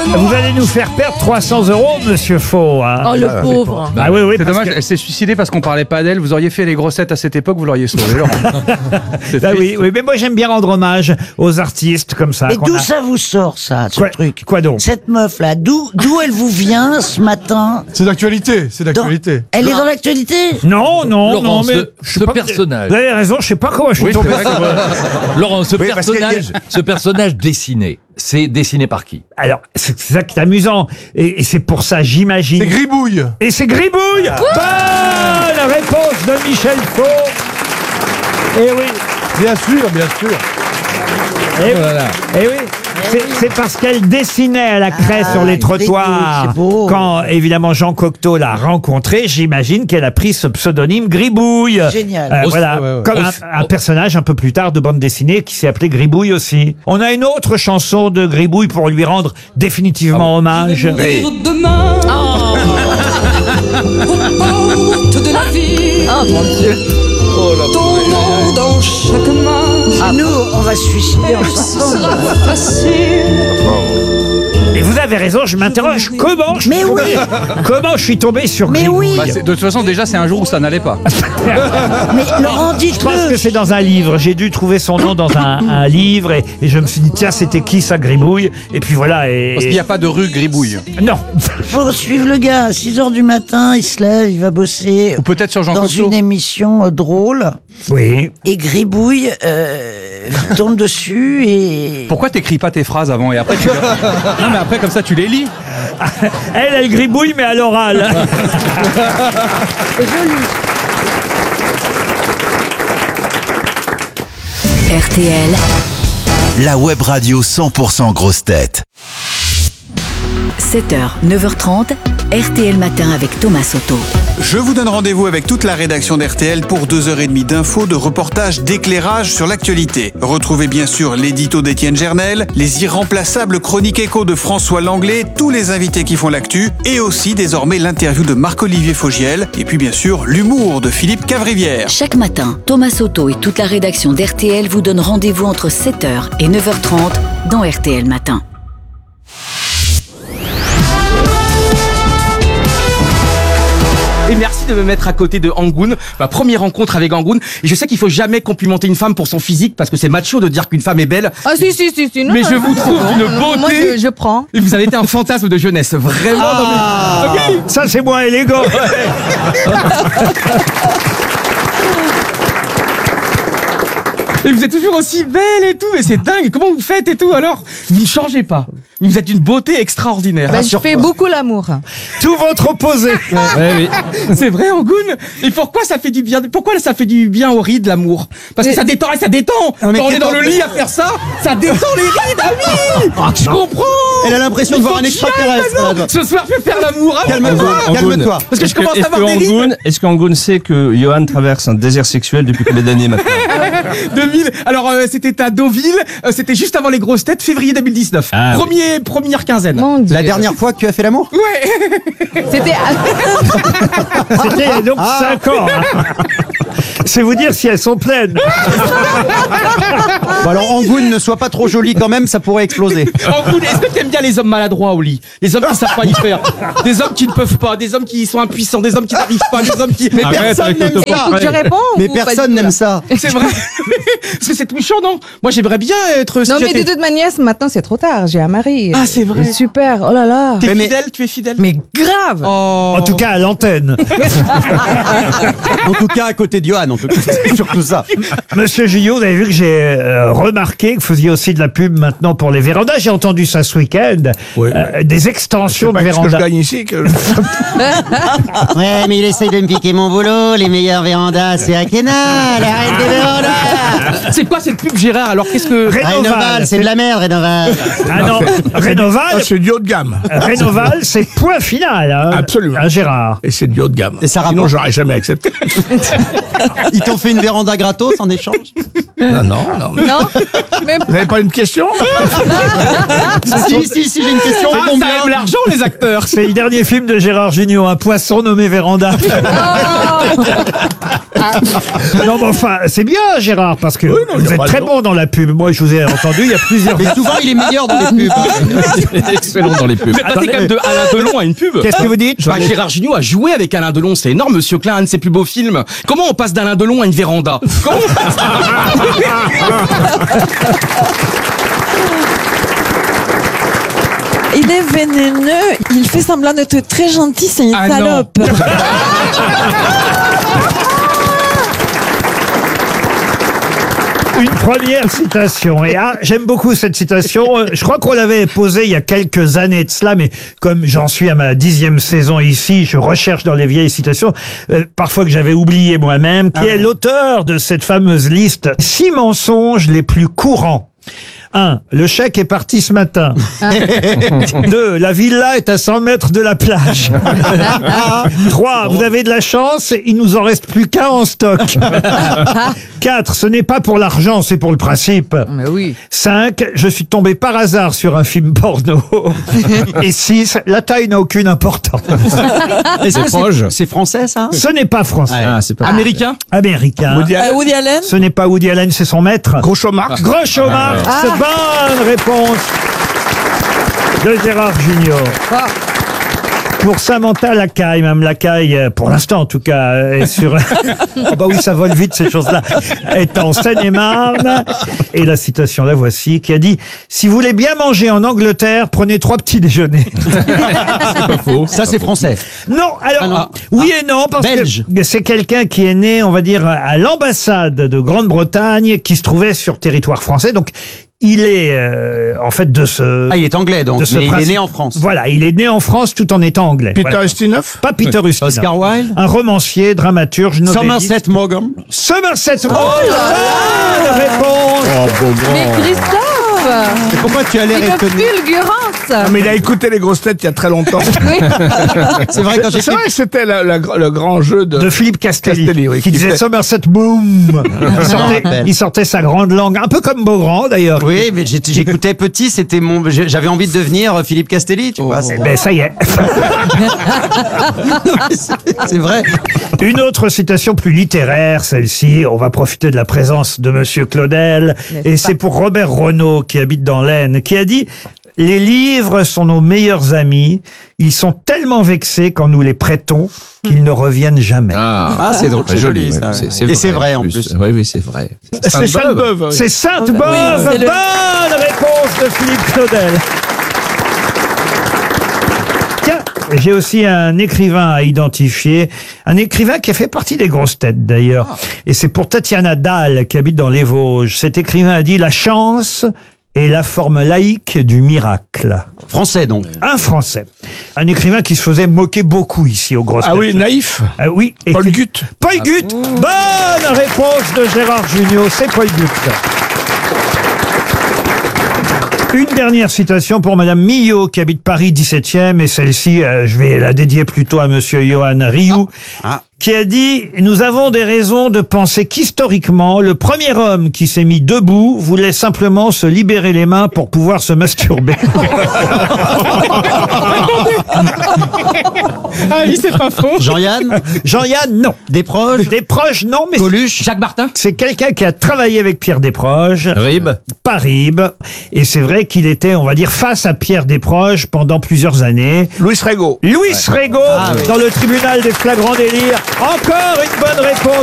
Vous allez nous faire perdre 300 €, monsieur Faux. Hein. Oh, le pauvre. Ah oui, C'est dommage, elle s'est suicidée parce qu'on parlait pas d'elle. Vous auriez fait les grossettes à cette époque, vous l'auriez sauvé, Laurent. Bah oui, mais moi j'aime bien rendre hommage aux artistes comme ça. Mais d'où ça vous sort, ça, ce truc? Quoi donc? Cette meuf-là, d'où elle vous vient ce matin? C'est d'actualité, c'est d'actualité. Elle est dans l'actualité? Non, Laurent, mais ce personnage. Vous avez raison, je sais pas comment je suis tombé. Laurent, ce Oui, parce qu'il y a- personnage dessiné, c'est dessiné par qui? Alors, c'est ça qui est amusant. Et c'est pour ça, j'imagine. C'est Gribouille. Et c'est Gribouille. Bonne réponse de Michel Faux. Eh oui. Bien sûr, bien sûr. Eh oui. Eh oui. C'est parce qu'elle dessinait à la craie sur les trottoirs. c'est beau. Quand, évidemment, Jean Cocteau l'a rencontré, j'imagine qu'elle a pris ce pseudonyme Gribouille. Génial. Voilà, ouais, ouais. comme un personnage un peu plus tard de bande dessinée qui s'est appelé Gribouille aussi. On a une autre chanson de Gribouille pour lui rendre définitivement hommage. Demain, aux portes de la vie, Oh mon Dieu. ton nom dans chaque main, Nous, on va se suicider en ce sortant. sera facile. Et vous avez raison, je m'interroge comment je Mais oui. comment je suis tombé sur Mais Gribouille. oui. Bah, de toute façon, déjà, c'est un jour où ça n'allait pas. Mais Laurent, Je pense que dites-le. c'est dans un livre. J'ai dû trouver son nom dans un livre et je me suis dit tiens c'était qui ça Gribouille et puis voilà et Parce qu'il n'y a pas de rue Gribouille. non. Faut suivre le gars. À 6h du matin, il se lève, il va bosser Ou peut-être sur Jean dans Cocteau. une émission drôle. Oui. Et Gribouille tourne dessus et... Pourquoi t'écris pas tes phrases avant et après tu... Non mais après comme ça tu les lis. Elle gribouille mais à l'oral. RTL, La web radio 100% grosse tête. 7h, 9h30, RTL Matin avec Thomas Soto. Je vous donne rendez-vous avec toute la rédaction d'RTL pour 2h30 d'infos, de reportages, d'éclairage sur l'actualité. Retrouvez bien sûr l'édito d'Étienne Gernel, les irremplaçables chroniques écho de François Langlais, tous les invités qui font l'actu, et aussi désormais l'interview de Marc-Olivier Fogiel, et puis bien sûr l'humour de Philippe Cavrivière. Chaque matin, Thomas Soto et toute la rédaction d'RTL vous donnent rendez-vous entre 7h et 9h30 dans RTL Matin. Et merci de me mettre à côté de Angoun, ma première rencontre avec Angoun. Et je sais qu'il faut jamais complimenter une femme pour son physique parce que c'est macho de dire qu'une femme est belle. Ah si. Non, Mais non, je non, vous trouve non, une non, non, beauté. Moi, je prends. Et vous avez été un fantasme de jeunesse, vraiment. Oui, ça c'est moins élégant. Et vous êtes toujours aussi belle et tout, et c'est dingue. Comment vous faites et tout alors? Vous ne changez pas. Vous êtes une beauté extraordinaire. Ben, je fais beaucoup l'amour. Tout votre opposé. C'est vrai, Angoun. Et pourquoi ça fait du bien? Pourquoi ça fait du bien aux rides, l'amour? Parce que ça détend et ça détend. Quand on est dans le lit à faire ça, ça détend les rides. Ah oui, je comprends. Elle a l'impression de voir un extraterrestre. Ce soir, je vais faire l'amour. Calme-toi. Parce que je commence à avoir des rides. Est-ce qu'Angoun sait que Johan traverse un désert sexuel depuis combien d'années maintenant? 2000. Alors, c'était à Deauville. C'était juste avant les grosses têtes, février 2019. Première quinzaine. Mon Dieu. La dernière fois que tu as fait l'amour? Ouais. C'était... C'était donc 5 ans. Hein. C'est vous dire si elles sont pleines. Bon, alors Angoun, ne sois pas trop jolie quand même, ça pourrait exploser. Angoun, est-ce que t'aimes bien les hommes maladroits au lit? Les hommes qui savent pas y faire. Des hommes qui ne peuvent pas. Des hommes qui sont impuissants. Des hommes qui n'arrivent pas. Des hommes qui... Mais personne n'aime Et ça. écoute, je réponds. Mais ou pas personne du tout, n'aime là ça. C'est vrai. Parce que c'est touchant, non? Moi, j'aimerais bien être... Non, mais de toute manière, maintenant, c'est trop tard. J'ai un mari. Ah, c'est vrai. Super. Oh là là. T'es fidèle? Tu es fidèle? Mais grave. Oh. En tout cas à l'antenne. En tout cas, à côté de Johan, en tout cas. C'est surtout ça. Monsieur Gillot, vous avez vu que j'ai remarqué que vous faisiez aussi de la pub maintenant pour les vérandas. J'ai entendu ça ce week-end. Oui. Des extensions de Qu'est-ce que je vérandas. gagne ici que... Ouais, mais il essaye de me piquer mon boulot. Les meilleures vérandas, c'est à Kenal. Arrête des vérandas. C'est quoi cette pub, Gérard? Alors, qu'est-ce que... Rénoval, c'est de la merde, Rénoval. Ah non, Rénoval, Ah, c'est du haut de gamme. Rénoval, c'est point final. Hein, Absolument. Gérard. Et c'est du haut de gamme. Et ça Sinon, rapporte. j'aurais jamais accepté. Ils t'ont fait une véranda gratos en échange? Non. Non. Mais Vous n'avez pas une question? Si, j'ai une question. Ah, ça aime l'argent, les acteurs. C'est le dernier film de Gérard Jugnot, un poisson nommé Véranda. Non, mais enfin, c'est bien, Gérard, parce que non, il y vous a êtes pas très de- bon dans la pub. Moi, je vous ai entendu, il y a plusieurs... Mais souvent, il est meilleur dans les pubs. Excellent dans les pubs. Vous êtes passé quand même de Alain Delon à une pub. Qu'est-ce que vous dites? Bah, Gérard Jugnot a joué avec Alain Delon, c'est énorme, Monsieur Klein, un de ses plus beaux films. Comment on passe d'Alain Delon à une véranda? Comment on passe il est vénéneux. Il fait semblant d'être très gentil. C'est une Ah, non. salope. Une première citation. Et j'aime beaucoup cette citation. Je crois qu'on l'avait posée il y a quelques années de cela, mais comme j'en suis à ma 10e saison ici, je recherche dans les vieilles citations, parfois que j'avais oublié moi-même, qui est l'auteur de cette fameuse liste 6 mensonges les plus courants. 1. Le chèque est parti ce matin. 2. La villa est à 100 mètres de la plage. 3. Vous avez de la chance, il nous en reste plus qu'un en stock. 4. Ce n'est pas pour l'argent, c'est pour le principe. Mais oui. 5. Je suis tombé par hasard sur un film porno. Et 6. La taille n'a aucune importance. Est-ce que c'est français, ça? Ce n'est pas français. Ah, c'est pas. Américain? Américain. Woody Allen. Ce n'est pas Woody Allen, c'est son maître. Groucho Marx. Groucho Marx. Bonne réponse de Gérard Jugnot. Pour Samantha Lacaille, Mme Lacaille, pour l'instant en tout cas, est sur... Oh bah oui, ça vole vite ces choses-là. Est en Seine-et-Marne. Et la citation, la voici, qui a dit « Si vous voulez bien manger en Angleterre, prenez 3 petits déjeuners. » C'est pas faux. Ça, c'est français. Non, alors, oui et non, parce Belge. que c'est quelqu'un qui est né, on va dire, à l'ambassade de Grande-Bretagne, qui se trouvait sur territoire français, donc il est en fait de ce... Ah, il est anglais, donc, de ce mais il est principe. né en France. Voilà, il est né en France tout en étant anglais. Peter Voilà. Ustinov. Pas Peter Ustinov. Oscar Wilde. Un romancier, dramaturge, novelliste. Somerset Maugham. Somerset Maugham. Bonne réponse. Mais Christophe. Et pourquoi tu as l'air Une étonné? fulgurance. Ah, mais il a écouté les grosses têtes il y a très longtemps. Oui. C'est vrai, quand C'est j'étais... vrai que c'était le grand jeu De Philippe Castelli, oui, qui disait fait- Somerset Boom. Il sortait sa grande langue, un peu comme Beaugrand d'ailleurs. Oui, mais j'écoutais petit, c'était j'avais envie de devenir Philippe Castelli, tu vois. c'est- Ben ça y est. C'est vrai. Une autre citation plus littéraire, celle-ci. On va profiter de la présence de Monsieur Claudel. Et c'est pour Robert Renaud, qui habite dans l'Aisne, qui a dit « Les livres sont nos meilleurs amis. Ils sont tellement vexés quand nous les prêtons qu'ils ne reviennent jamais. » Ah, c'est drôle, c'est joli, ça. Et c'est vrai, en plus. Oui, c'est vrai. C'est Sainte-Beuve. C'est Sainte-Beuve. c'est le- Bonne réponse de Philippe Claudel. Tiens, j'ai aussi un écrivain à identifier, un écrivain qui a fait partie des grosses têtes d'ailleurs. Et c'est pour Tatiana Dahl qui habite dans les Vosges. Cet écrivain a dit « La chance est la forme laïque du miracle ». Français, donc. Un Français. Un écrivain qui se faisait moquer beaucoup ici aux grosses Ah têtes. oui, naïf. Oui. Et Paul Gutt. Paul Gutt. Bonne réponse de Gérard Jugnot, c'est Paul Gutt. Une dernière citation pour Madame Millot, qui habite Paris 17e, et celle-ci, je vais la dédier plutôt à Monsieur Johan Rioux, qui a dit « Nous avons des raisons de penser qu'historiquement, le premier homme qui s'est mis debout voulait simplement se libérer les mains pour pouvoir se masturber. » Ah oui, c'est pas faux. Jean-Yann. Jean-Yann, non. Desproges. Desproges, non, mais Coluche. Jacques Martin. c'est quelqu'un qui a travaillé avec Pierre Desproges. Ribes. Pas Ribes. Et c'est vrai qu'il était, on va dire, face à Pierre Desproges pendant plusieurs années. Louis Rego. Louis Rego, dans le tribunal des flagrants délires. Encore une bonne réponse